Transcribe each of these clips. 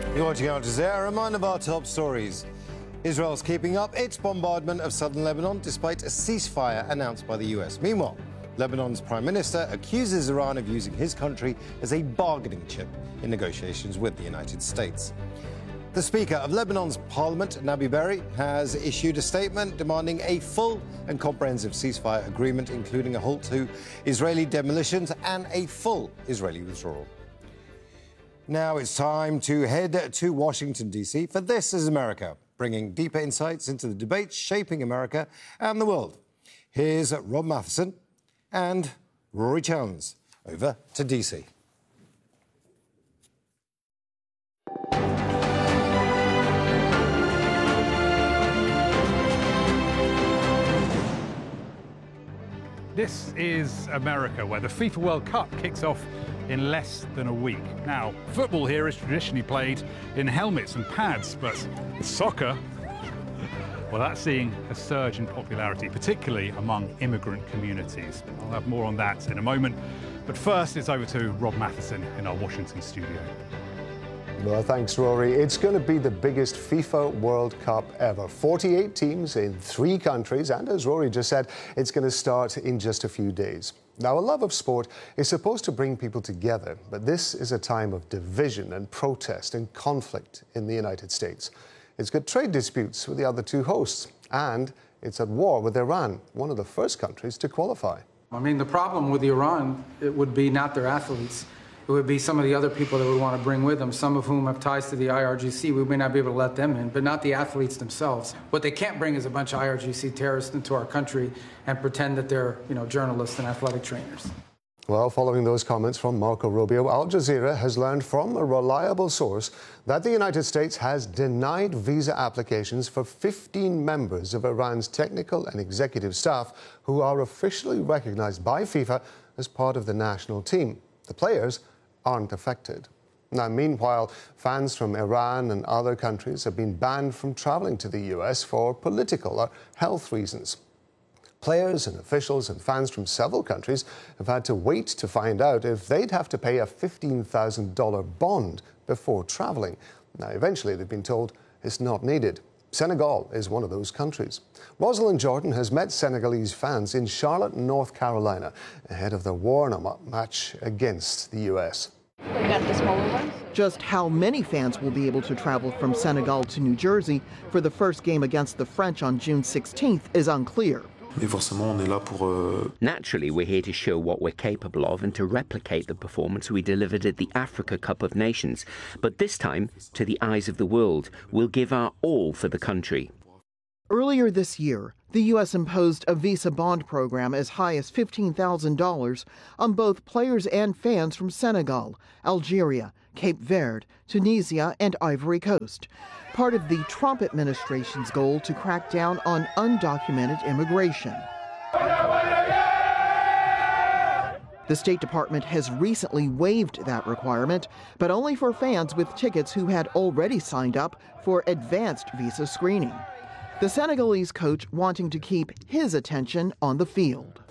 You're watching Al Jazeera. A reminder of our top stories. Israel's keeping up its bombardment of southern Lebanon despite a ceasefire announced by the US. Meanwhile, Lebanon's prime minister accuses Iran of using his country as a bargaining chip in negotiations with the United States. The Speaker of Lebanon's parliament, Nabi Berri, has issued a statement demanding a full and comprehensive ceasefire agreement, including a halt to Israeli demolitions and a full Israeli withdrawal. Now it's time to head to Washington, D.C. for This Is America, bringing deeper insights into the debates shaping America and the world. Here's Rob Matheson and Rory Chalmers. Over to D.C. This is America, where the FIFA World Cup kicks off in less than a week. Now, football here is traditionally played in helmets and pads, but soccer, well, that's seeing a surge in popularity, particularly among immigrant communities. I'll have more on that in a moment. But first, it's over to Rob Matheson in our Washington studio. Well, thanks, Rory. It's going to be the biggest FIFA World Cup ever. 48 teams in 3 countries, and as Rory just said, it's going to start in just a few days. Now, a love of sport is supposed to bring people together, but this is a time of division and protest and conflict in the United States. It's got trade disputes with the other 2 hosts, and it's at war with Iran, one of the first countries to qualify. I mean, the problem with Iran, it would be not their athletes. It would be some of the other people that we want to bring with them, some of whom have ties to the IRGC. We may not be able to let them in, but not the athletes themselves. What they can't bring is a bunch of IRGC terrorists into our country and pretend that they're, journalists and athletic trainers. Well, following those comments from Marco Rubio, Al Jazeera has learned from a reliable source that the United States has denied visa applications for 15 members of Iran's technical and executive staff who are officially recognized by FIFA as part of the national team. The players aren't affected. Now, meanwhile, fans from Iran and other countries have been banned from traveling to the US for political or health reasons. Players and officials and fans from several countries have had to wait to find out if they'd have to pay a $15,000 bond before traveling. Now, eventually, they've been told it's not needed. Senegal is one of those countries. Rosalind Jordan has met Senegalese fans in Charlotte, North Carolina, ahead of the warm-up match against the US. We got the smaller ones. Just how many fans will be able to travel from Senegal to New Jersey for the first game against the French on June 16th is unclear. Naturally, we're here to show what we're capable of and to replicate the performance we delivered at the Africa Cup of Nations. But this time, to the eyes of the world, we'll give our all for the country. Earlier this year, the U.S. imposed a visa bond program as high as $15,000 on both players and fans from Senegal, Algeria, Cape Verde, Tunisia, and Ivory Coast, part of the Trump administration's goal to crack down on undocumented immigration. The State Department has recently waived that requirement, but only for fans with tickets who had already signed up for advanced visa screening. The Senegalese coach wanting to keep his attention on the field.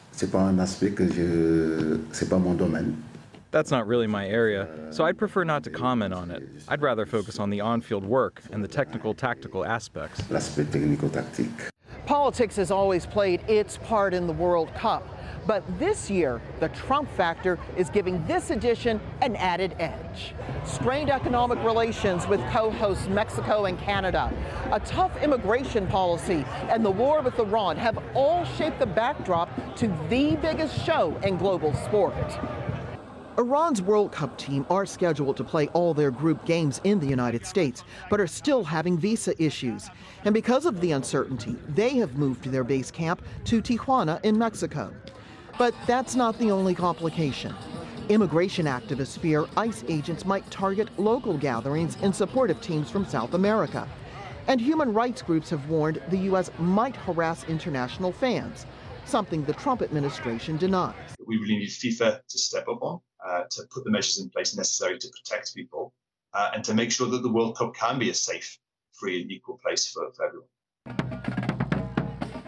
That's not really my area, so I'd prefer not to comment on it. I'd rather focus on the on-field work and the technical, tactical aspects. Politics has always played its part in the World Cup, but this year, the Trump factor is giving this edition an added edge. Strained economic relations with co-hosts Mexico and Canada, a tough immigration policy, and the war with Iran have all shaped the backdrop to the biggest show in global sport. Iran's World Cup team are scheduled to play all their group games in the United States, but are still having visa issues. And because of the uncertainty, they have moved their base camp to Tijuana in Mexico. But that's not the only complication. Immigration activists fear ICE agents might target local gatherings in support of teams from South America. And human rights groups have warned the U.S. might harass international fans, something the Trump administration denies. We really need FIFA to step up on, to put the measures in place necessary to protect people and to make sure that the World Cup can be a safe, free and equal place for everyone.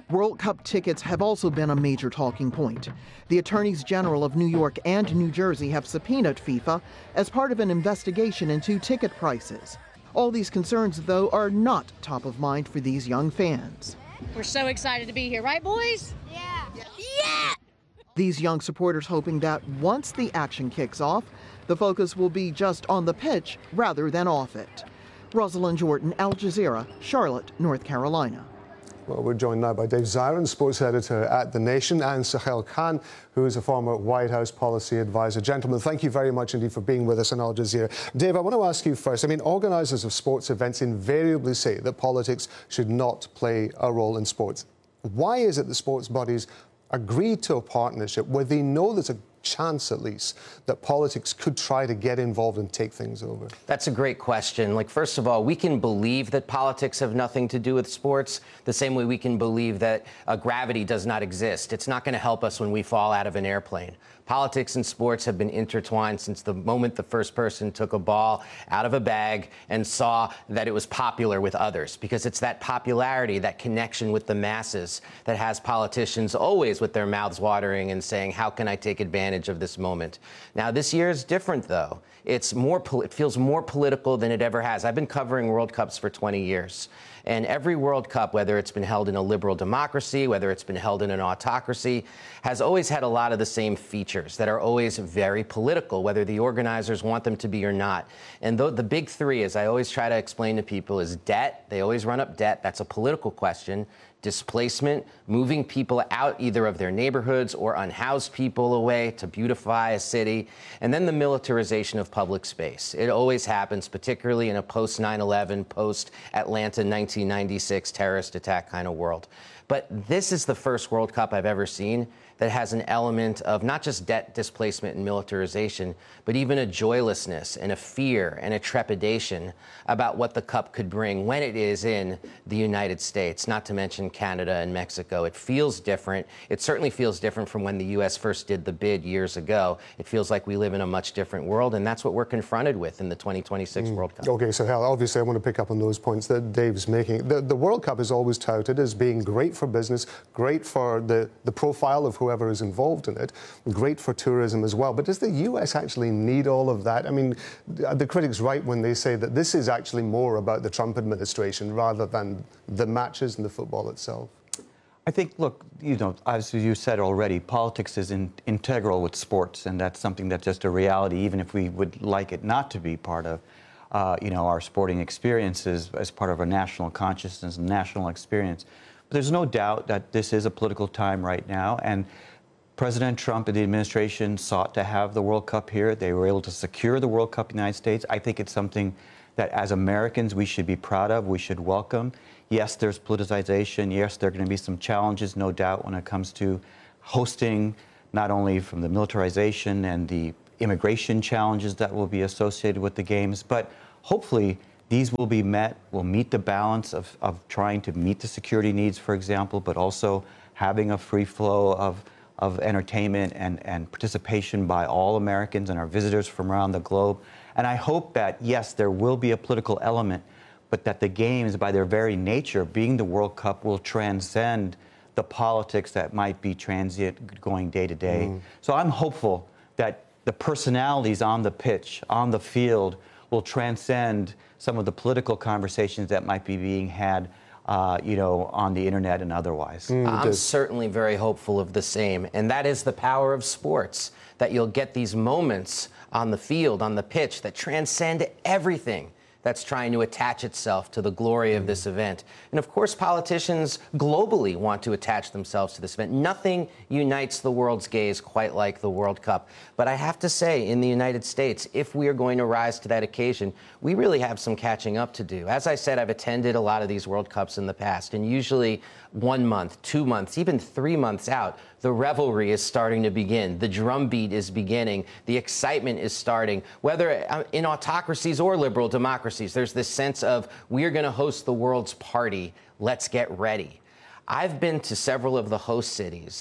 World Cup tickets have also been a major talking point. The attorneys general of New York and New Jersey have subpoenaed FIFA as part of an investigation into ticket prices. All these concerns, though, are not top of mind for these young fans. We're so excited to be here, right, boys? Yeah. Yeah! These young supporters hoping that once the action kicks off, the focus will be just on the pitch rather than off it. Rosalind Jordan, Al Jazeera, Charlotte, North Carolina. Well, we're joined now by Dave Zirin, sports editor at The Nation, and Sahel Khan, who is a former White House policy advisor. Gentlemen, thank you very much indeed for being with us on Al Jazeera. Dave, I want to ask you first. I mean, organisers of sports events invariably say that politics should not play a role in sports. Why is it that sports bodies agree to a partnership where they know there's a chance, at least, that politics could try to get involved and take things over? That's a great question. Like, first of all, we can believe that politics have nothing to do with sports the same way we can believe that gravity does not exist. It's not going to help us when we fall out of an airplane. Politics and sports have been intertwined since the moment the first person took a ball out of a bag and saw that it was popular with others, because it's that popularity, that connection with the masses that has politicians always with their mouths watering and saying, how can I take advantage of this moment? Now, this year is different, though. It feels more political than it ever has. I've been covering World Cups for 20 years. And every World Cup, whether it's been held in a liberal democracy, whether it's been held in an autocracy, has always had a lot of the same features that are always very political, whether the organizers want them to be or not. And the big three, as I always try to explain to people, is debt. They always run up debt. That's a political question. Displacement, moving people out either of their neighborhoods or unhoused people away to beautify a city, and then the militarization of public space. It always happens, particularly in a post-9/11, post-Atlanta 1996 terrorist attack kind of world. But this is the first World Cup I've ever seen that has an element of not just debt, displacement, and militarization, but even a joylessness and a fear and a trepidation about what the Cup could bring when it is in the United States, not to mention Canada and Mexico. It feels different. It certainly feels different from when the U.S. first did the bid years ago. It feels like we live in a much different world, and that's what we're confronted with in the 2026 World Cup. OK, so Hal, obviously I want to pick up on those points that Dave's making. The World Cup is always touted as being great for business, great for the profile of whoever is involved in it, great for tourism as well. But does the U.S. actually need all of that? I mean, are the critics right when they say that this is actually more about the Trump administration rather than the matches and the football itself? I think, look, you know, as you said already, politics is integral with sports, and that's something that's just a reality, even if we would like it not to be part of, you know, our sporting experiences as part of our national consciousness and national experience. But there's no doubt that this is a political time right now, and President Trump and the administration sought to have the World Cup here. They were able to secure the World Cup in the United States. I think it's something that as Americans we should be proud of, we should welcome. Yes, there's politicization. Yes, there are going to be some challenges, no doubt, when it comes to hosting, not only from the militarization and the immigration challenges that will be associated with the games, but hopefully these will be met, will meet the balance of trying to meet the security needs, for example, but also having a free flow of entertainment and participation by all Americans and our visitors from around the globe. And I hope that, yes, there will be a political element, but that the games, by their very nature, being the World Cup, will transcend the politics that might be transient going day to day. So I'm hopeful that the personalities on the pitch, on the field, will transcend some of the political conversations that might be being had you know, on the internet and otherwise. I'm certainly very hopeful of the same, and that is the power of sports, that you'll get these moments on the field, on the pitch, that transcend everything that's trying to attach itself to the glory of this event. And of course, politicians globally want to attach themselves to this event. Nothing unites the world's gaze quite like the World Cup. But I have to say, in the United States, if we are going to rise to that occasion, we really have some catching up to do. As I said, I've attended a lot of these World Cups in the past, and usually 1 month, 2 months, even 3 months out, the revelry is starting to begin. The drumbeat is beginning. The excitement is starting. Whether in autocracies or liberal democracies, there's this sense of, we're going to host the world's party. Let's get ready. I've been to several of the host cities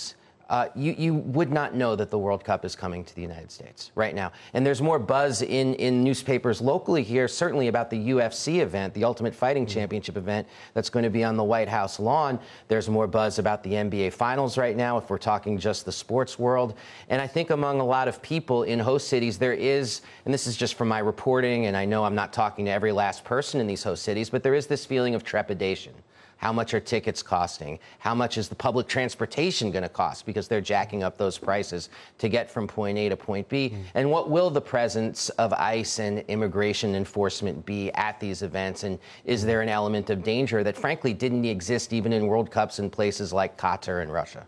you would not know that the World Cup is coming to the United States right now. And there's more buzz in newspapers locally here, certainly about the UFC event, the Ultimate Fighting Championship event that's going to be on the White House lawn. There's more buzz about the NBA Finals right now, if we're talking just the sports world. And I think among a lot of people in host cities, there is, and this is just from my reporting, and I know I'm not talking to every last person in these host cities, but there is this feeling of trepidation. How much are tickets costing? How much is the public transportation going to cost? Because they're jacking up those prices to get from point A to point B. And what will the presence of ICE and immigration enforcement be at these events? And is there an element of danger that, frankly, didn't exist even in World Cups in places like Qatar and Russia?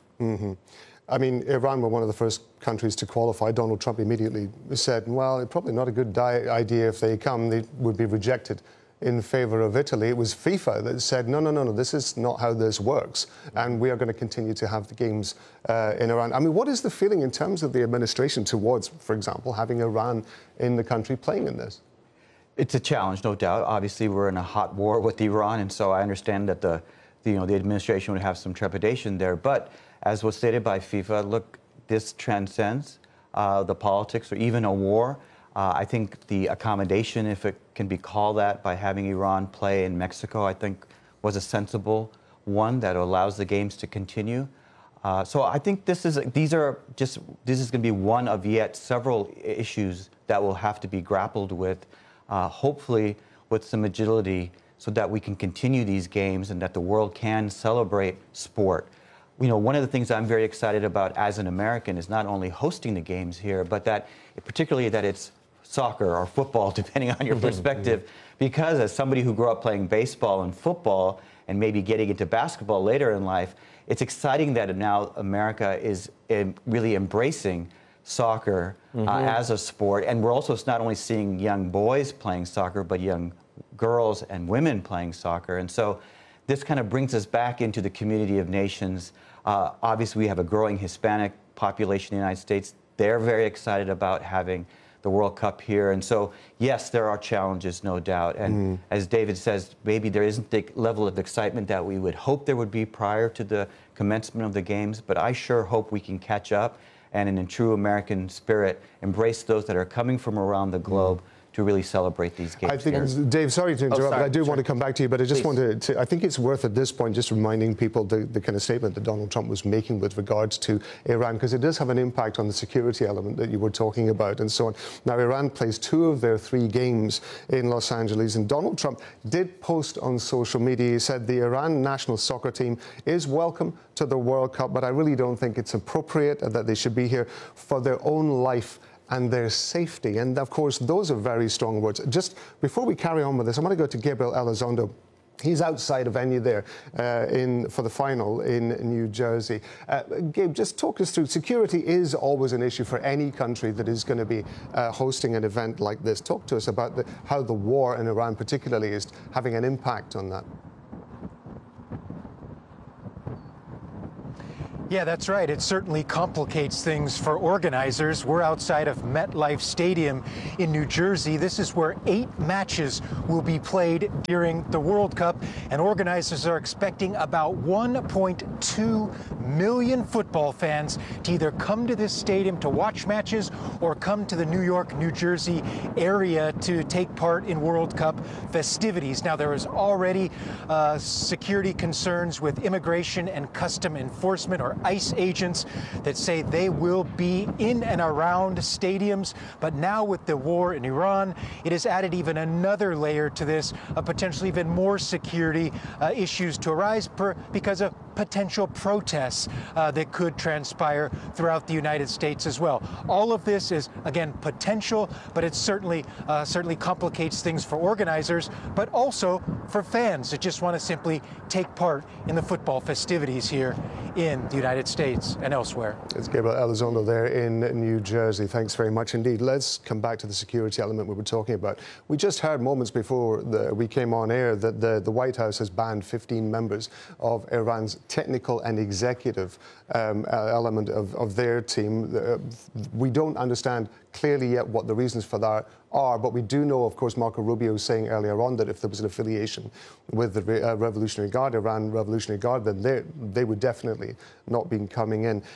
I mean, Iran were one of the first countries to qualify. Donald Trump immediately said, well, it's probably not a good idea if they come. They would be rejected in favor of Italy. It was FIFA that said, no, this is not how this works, and we are going to continue to have the games in Iran. I mean, what is the feeling in terms of the administration towards, for example, having Iran in the country playing in this? It's a challenge, no doubt. Obviously, we're in a hot war with Iran, and so I understand that the administration would have some trepidation there. But as was stated by FIFA, look, this transcends the politics or even a war. I think the accommodation, if it can be called that, by having Iran play in Mexico, I think was a sensible one that allows the games to continue. So I think this is going to be one of yet several issues that will have to be grappled with, hopefully with some agility, so that we can continue these games and that the world can celebrate sport. You know, one of the things I'm very excited about as an American is not only hosting the games here, but that particularly that it's soccer or football, depending on your perspective, because as somebody who grew up playing baseball and football and maybe getting into basketball later in life, it's exciting that now America is really embracing soccer as a sport. And we're also not only seeing young boys playing soccer, but young girls and women playing soccer. And so this kind of brings us back into the community of nations. Obviously, we have a growing Hispanic population in the United States. They're very excited about having the World Cup here. And so, yes, there are challenges, no doubt. And as David says, maybe there isn't the level of excitement that we would hope there would be prior to the commencement of the games, but I sure hope we can catch up and in true American spirit, embrace those that are coming from around the globe to really celebrate these games. I think, Dave, sorry to interrupt, but I do want to come back to you, but I just wanted to, I think it's worth at this point just reminding people the kind of statement that Donald Trump was making with regards to Iran, because it does have an impact on the security element that you were talking about and so on. Now, Iran plays 2 of their 3 games in Los Angeles, and Donald Trump did post on social media. He said the Iran national soccer team is welcome to the World Cup, but I really don't think it's appropriate that they should be here for their own life and their safety. And of course, those are very strong words. Just before we carry on with this, I want to go to Gabriel Elizondo. He's outside a venue there for the final in New Jersey. Gabe, just talk us through. Security is always an issue for any country that is going to be hosting an event like this. Talk to us about how the war in Iran particularly is having an impact on that. Yeah, that's right. It certainly complicates things for organizers. We're outside of MetLife Stadium in New Jersey. This is where 8 matches will be played during the World Cup, and organizers are expecting about 1.2 million football fans to either come to this stadium to watch matches or come to the New York, New Jersey area to take part in World Cup festivities. Now, there is already security concerns with immigration and custom enforcement, or ICE agents, that say they will be in and around stadiums. But now with the war in Iran, it has added even another layer to this, potentially even more security issues to arise because of potential protests that could transpire throughout the United States as well. All of this is, again, potential, but it certainly complicates things for organizers, but also for fans that just want to simply take part in the football festivities here in the United States and elsewhere. It's Gabriel Elizondo there in New Jersey. Thanks very much indeed. Let's come back to the security element we were talking about. We just heard moments before we came on air that the White House has banned 15 members of Iran's technical and executive element of their team. We don't understand clearly yet what the reasons for that are, but we do know, of course, Marco Rubio was saying earlier on that if there was an affiliation with the Revolutionary Guard, Iran Revolutionary Guard, then they would definitely not be coming in.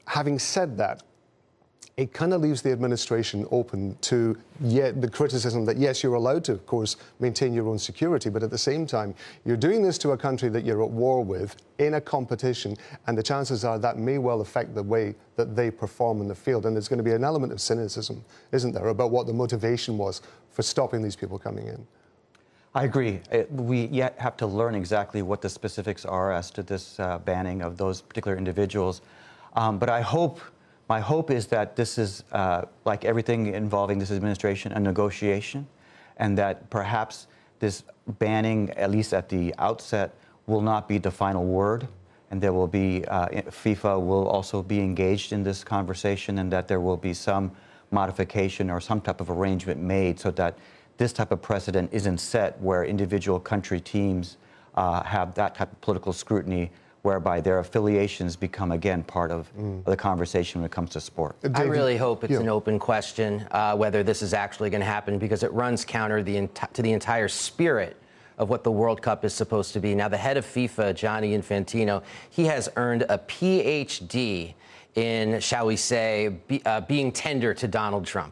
having said that, it kind of leaves the administration open to the criticism that, yes, you're allowed to, of course, maintain your own security, but at the same time, you're doing this to a country that you're at war with in a competition, and the chances are that may well affect the way that they perform in the field. And there's going to be an element of cynicism, isn't there, about what the motivation was for stopping these people coming in. I agree. We yet have to learn exactly what the specifics are as to this banning of those particular individuals. But my hope is that this is, like everything involving this administration, a negotiation, and that perhaps this banning, at least at the outset, will not be the final word, and there will be, FIFA will also be engaged in this conversation, and that there will be some modification or some type of arrangement made so that this type of precedent isn't set where individual country teams have that type of political scrutiny, whereby their affiliations become, again, part of the conversation when it comes to sport. I really hope it's an open question whether this is actually going to happen, because it runs counter to the entire spirit of what the World Cup is supposed to be. Now, the head of FIFA, Gianni Infantino, he has earned a PhD in, shall we say, being tender to Donald Trump.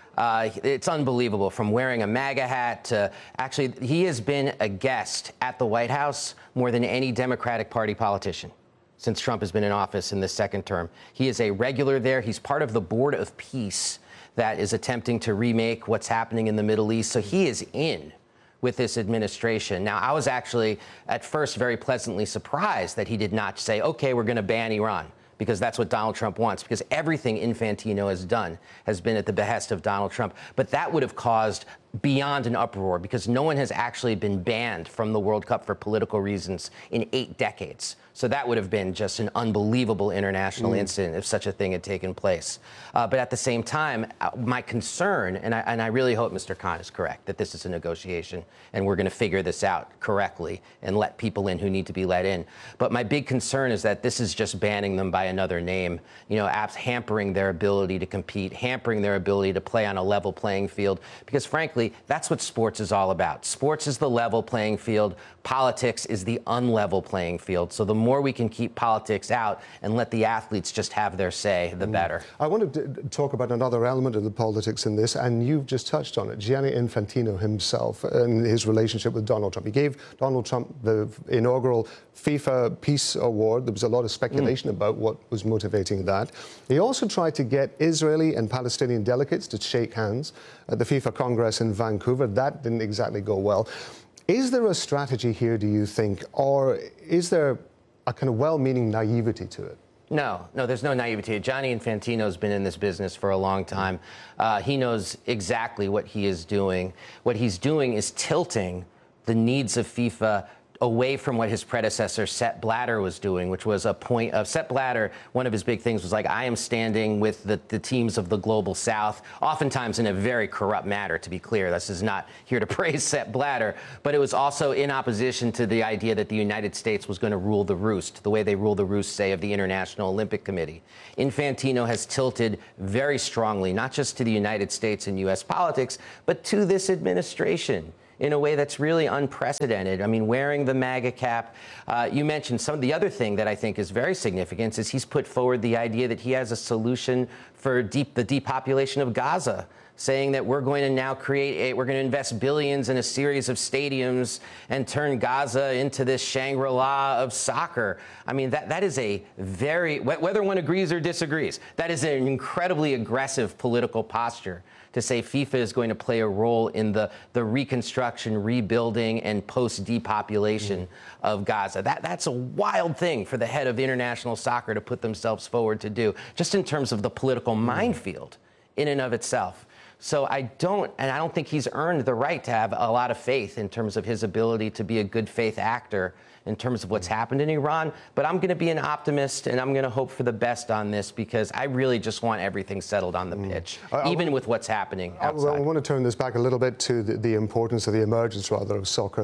It's unbelievable, from wearing a MAGA hat to actually, he has been a guest at the White House more than any Democratic Party politician since Trump has been in office in this second term. He is a regular there. He's part of the Board of Peace that is attempting to remake what's happening in the Middle East. So he is in with this administration. Now, I was actually at first very pleasantly surprised that he did not say, okay, we're going to ban Iran, because that's what Donald Trump wants, because everything Infantino has done has been at the behest of Donald Trump. But that would have caused beyond an uproar, because no one has actually been banned from the World Cup for political reasons in 8 decades. So that would have been just an unbelievable international incident if such a thing had taken place. But at the same time, my concern, and I really hope Mr. Khan is correct, that this is a negotiation and we're going to figure this out correctly and let people in who need to be let in. But my big concern is that this is just banning them by another name, hampering their ability to compete, hampering their ability to play on a level playing field, because frankly, that's what sports is all about. Sports is the level playing field. Politics is the unlevel playing field. So the more we can keep politics out and let the athletes just have their say, the better. I wanted to talk about another element of the politics in this, and you've just touched on it. Gianni Infantino himself and his relationship with Donald Trump. He gave Donald Trump the inaugural FIFA Peace Award. There was a lot of speculation about what was motivating that. He also tried to get Israeli and Palestinian delegates to shake hands at the FIFA Congress in Vancouver. That didn't exactly go well. Is there a strategy here, do you think, or is there a kind of well-meaning naivety to it? No, there's no naivety. Gianni Infantino's been in this business for a long time. He knows exactly what he is doing. What he's doing is tilting the needs of FIFA away from what his predecessor, Sepp Blatter, was doing, which was a point of Sepp Blatter. One of his big things was like, I am standing with the teams of the global South, oftentimes in a very corrupt manner, to be clear. This is not here to praise Sepp Blatter, but it was also in opposition to the idea that the United States was going to rule the roost, the way they rule the roost, say, of the International Olympic Committee. Infantino has tilted very strongly, not just to the United States and U.S. politics, but to this administration, in a way that's really unprecedented. I mean, wearing the MAGA cap. You mentioned some of the other thing that I think is very significant is he's put forward the idea that he has a solution for the depopulation of Gaza, saying that we're going to now we're going to invest billions in a series of stadiums and turn Gaza into this Shangri-La of soccer. I mean, that is a very, whether one agrees or disagrees, that is an incredibly aggressive political posture to say FIFA is going to play a role in the reconstruction, rebuilding, and post-depopulation of Gaza. That's a wild thing for the head of international soccer to put themselves forward to do, just in terms of the political minefield in and of itself. So I don't think he's earned the right to have a lot of faith in terms of his ability to be a good faith actor in terms of what's happened in Iran. But I'm going to be an optimist, and I'm going to hope for the best on this, because I really just want everything settled on the pitch, even with what's happening outside. I want to turn this back a little bit to the importance of the emergence, rather, of soccer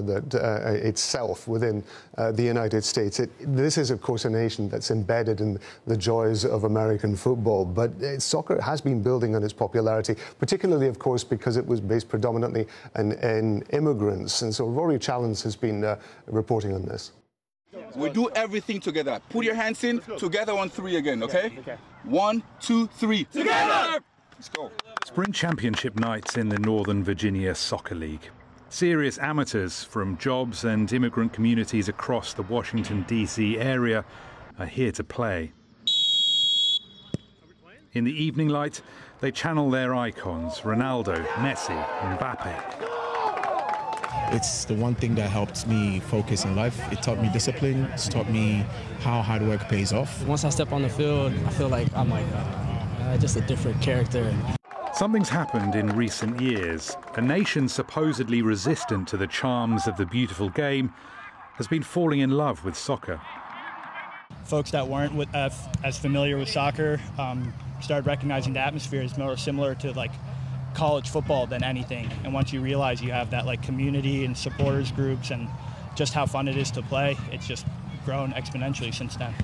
itself within the United States. This is, of course, a nation that's embedded in the joys of American football, but soccer has been building on its popularity, particularly, of course, because it was based predominantly in immigrants. And so Rory Challens has been reporting on this. We do everything together. Put your hands in, together on 3 again, okay? 1, 2, 3. Together! Let's go. Spring championship nights in the Northern Virginia Soccer League. Serious amateurs from jobs and immigrant communities across the Washington, D.C. area are here to play. In the evening light, they channel their icons, Ronaldo, Messi, Mbappe. It's the one thing that helped me focus in life. It taught me discipline. It's taught me how hard work pays off. Once I step on the field, I feel like I'm just a different character. Something's happened in recent years. A nation supposedly resistant to the charms of the beautiful game has been falling in love with soccer. Folks that weren't as familiar with soccer started recognizing the atmosphere is more similar to like college football than anything. And once you realize you have that like community and supporters groups and just how fun it is to play, it's just grown exponentially since then.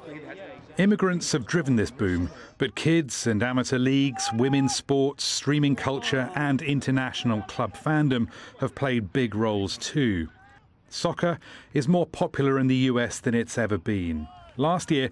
Immigrants have driven this boom, but kids and amateur leagues, women's sports, streaming culture and international club fandom have played big roles too. Soccer is more popular in the US than it's ever been. Last year,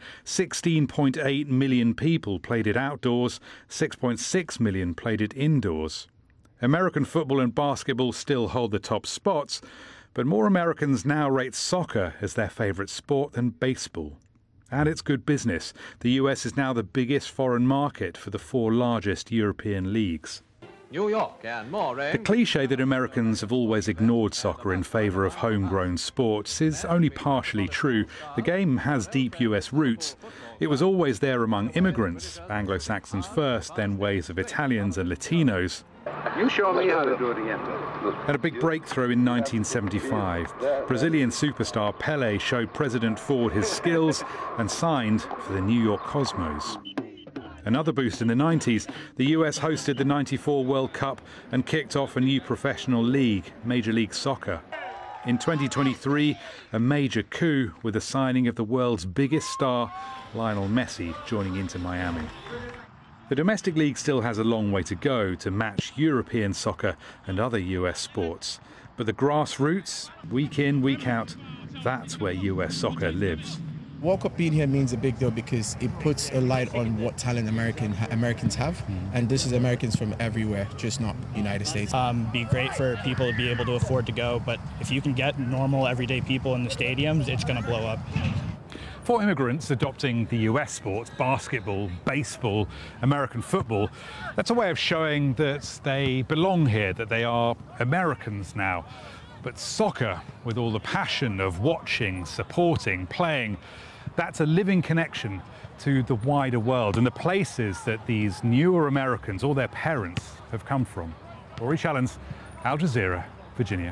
16.8 million people played it outdoors, 6.6 million played it indoors. American football and basketball still hold the top spots, but more Americans now rate soccer as their favourite sport than baseball. And it's good business. The US is now the biggest foreign market for the 4 largest European leagues. New York and more rain. The cliché that Americans have always ignored soccer in favour of homegrown sports is only partially true. The game has deep US roots. It was always there among immigrants, Anglo-Saxons first, then waves of Italians and Latinos. You show me how to do it again. Had a big breakthrough in 1975. Brazilian superstar Pelé showed President Ford his skills and signed for the New York Cosmos. Another boost in the 90s, the US hosted the '94 World Cup and kicked off a new professional league, Major League Soccer. In 2023, a major coup with the signing of the world's biggest star, Lionel Messi, joining Inter Miami. The domestic league still has a long way to go to match European soccer and other US sports. But the grassroots, week in, week out, that's where US soccer lives. World Cup being here means a big deal because it puts a light on what talent Americans have. And this is Americans from everywhere, just not United States. Be great for people to be able to afford to go, but if you can get normal, everyday people in the stadiums, it's going to blow up. For immigrants adopting the US sports, basketball, baseball, American football, that's a way of showing that they belong here, that they are Americans now. But soccer, with all the passion of watching, supporting, playing, that's a living connection to the wider world and the places that these newer Americans or their parents have come from. Rory Challens, Al Jazeera, Virginia.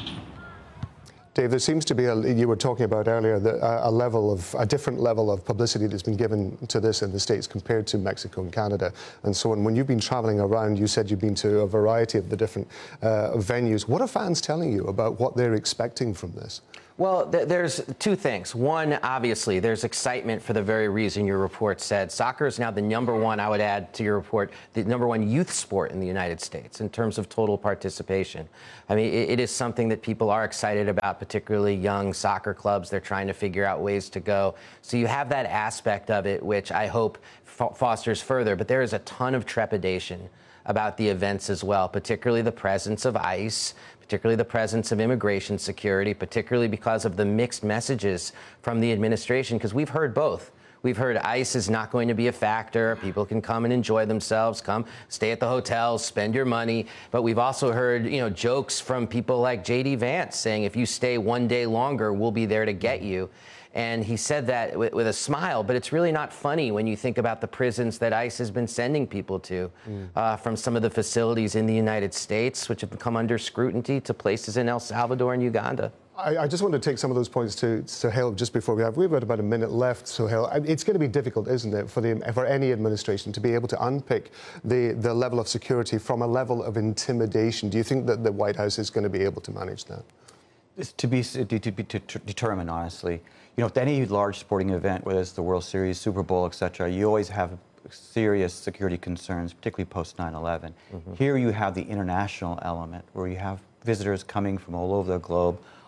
Dave, there seems to be, you were talking about earlier, a different level of publicity that's been given to this in the States compared to Mexico and Canada and so on. When you've been travelling around, you said you've been to a variety of the different venues. What are fans telling you about what they're expecting from this? Well, there's 2 things. One, obviously, there's excitement for the very reason your report said. Soccer is now the #1, I would add to your report, the #1 youth sport in the United States in terms of total participation. I mean, it is something that people are excited about, particularly young soccer clubs. They're trying to figure out ways to go. So you have that aspect of it, which I hope fosters further. But there is a ton of trepidation about the events as well, particularly the presence of ICE, particularly the presence of immigration security, particularly because of the mixed messages from the administration, because we've heard both. We've heard ICE is not going to be a factor. People can come and enjoy themselves, come stay at the hotels, spend your money. But we've also heard, jokes from people like J.D. Vance saying, if you stay 1 day longer, we'll be there to get you. And he said that with a smile, but it's really not funny when you think about the prisons that ICE has been sending people to, from some of the facilities in the United States, which have come under scrutiny, to places in El Salvador and Uganda. I just want to take some of those points to Sohail just before we've got about a minute left, Sohail. It's going to be difficult, isn't it, for any administration to be able to unpick the level of security from a level of intimidation. Do you think that the White House is going to be able to manage that? It's to be determined, honestly. With any large sporting event, whether it's the World Series, Super Bowl, etc., you always have serious security concerns, particularly post 9/11. Here you have the international element, where you have visitors coming from all over the globe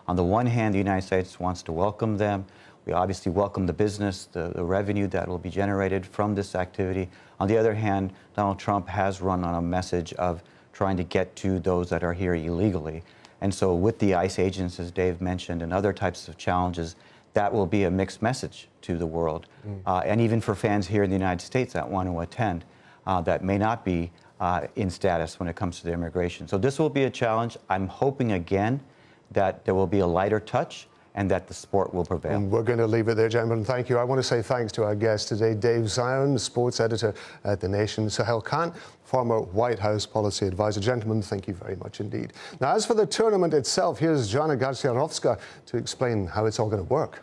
On the one hand, the United States wants to welcome them. We obviously welcome the business, the revenue that will be generated from this activity. On the other hand, Donald Trump has run on a message of trying to get to those that are here illegally. And so with the ICE agents, as Dave mentioned, and other types of challenges, that will be a mixed message to the world. And even for fans here in the United States that want to attend, that may not be in status when it comes to their immigration. So this will be a challenge. I'm hoping again that there will be a lighter touch and that the sport will prevail. And we're going to leave it there, gentlemen. Thank you. I want to say thanks to our guest today, Dave Zion, sports editor at The Nation, Sahel Khan, former White House policy advisor. Gentlemen, thank you very much indeed. Now, as for the tournament itself, here's Joanna Garcia-Rowska to explain how it's all going to work.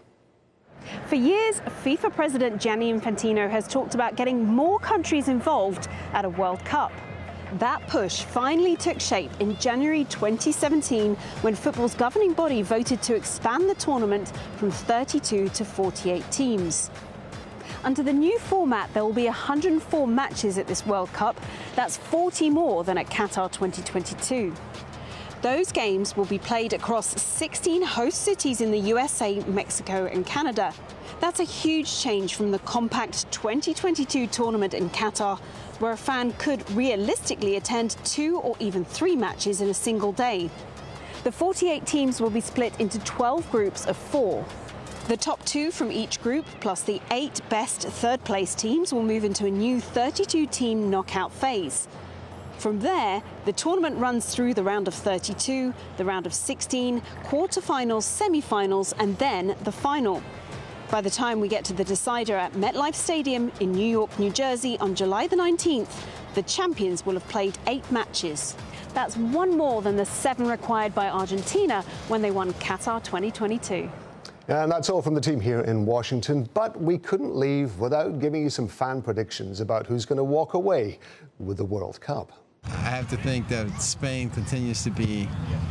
For years, FIFA President Gianni Infantino has talked about getting more countries involved at a World Cup. That push finally took shape in January 2017 when football's governing body voted to expand the tournament from 32 to 48 teams. Under the new format, there will be 104 matches at this World Cup. That's 40 more than at Qatar 2022. Those games will be played across 16 host cities in the USA, Mexico and Canada. That's a huge change from the compact 2022 tournament in Qatar, where a fan could realistically attend 2 or even 3 matches in a single day. The 48 teams will be split into 12 groups of 4. The top 2 from each group, plus the 8 best third-place teams, will move into a new 32-team knockout phase. From there, the tournament runs through the round of 32, the round of 16, quarterfinals, semi-finals, and then the final. By the time we get to the decider at MetLife Stadium in New York, New Jersey on July the 19th, the champions will have played 8 matches. That's 1 more than the 7 required by Argentina when they won Qatar 2022. And that's all from the team here in Washington, but we couldn't leave without giving you some fan predictions about who's going to walk away with the World Cup. I have to think that Spain continues to be,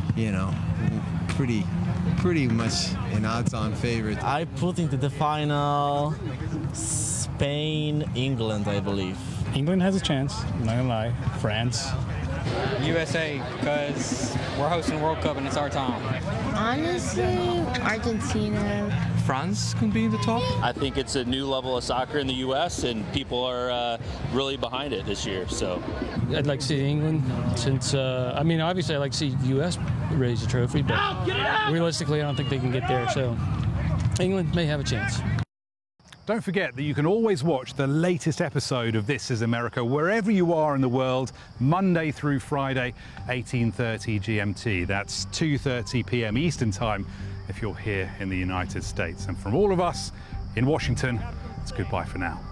pretty much an odds-on favorite. I put into the final Spain, England, I believe. England has a chance, I'm not gonna lie. France. USA, because we're hosting the World Cup and it's our time. Honestly, Argentina. France can be in the top. I think it's a new level of soccer in the U.S. and people are really behind it this year. So I'd like to see England, since obviously I'd like to see U.S. raise the trophy, but realistically I don't think they can get there. So England may have a chance. Don't forget that you can always watch the latest episode of This Is America wherever you are in the world, Monday through Friday, 18:30 GMT. That's 2:30 p.m. Eastern Time if you're here in the United States. And from all of us in Washington, it's goodbye for now.